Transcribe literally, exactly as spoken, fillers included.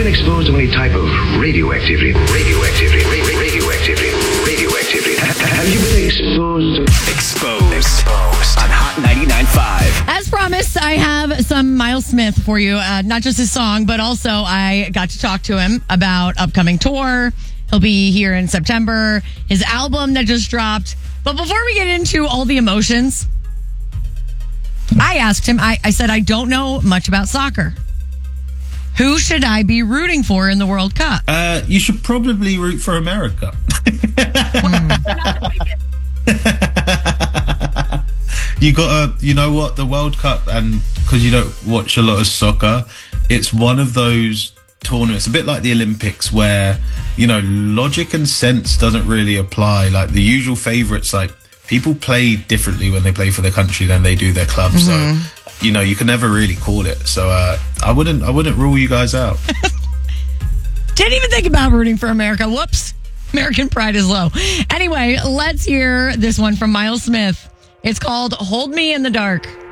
been exposed to any type of radioactivity? Radioactivity. ra- ra- Radioactivity. Radioactivity. Ha- Have you been exposed to... Exposed. Exposed. On Hot ninety-nine point five. As promised, I have some Miles Smith for you. Uh, not just his song, but also I got to talk to him about upcoming tour. He'll be here in September. His album that just dropped. But before we get into all the emotions, I asked him, I, I said, I don't know much about soccer. Who should I be rooting for in the World Cup? Uh, you should probably root for America. You got to, you know what, the World Cup, and because you don't watch a lot of soccer, it's one of those tournaments, a bit like the Olympics, where, you know, logic and sense doesn't really apply. Like the usual favourites, like people play differently when they play for their country than they do their club. Mm-hmm. So, you know, you can never really call it. So uh, I wouldn't, I wouldn't rule you guys out. Didn't even think about rooting for America. Whoops. American pride is low. Anyway, let's hear this one from Miles Smith. It's called Hold Me in the Dark.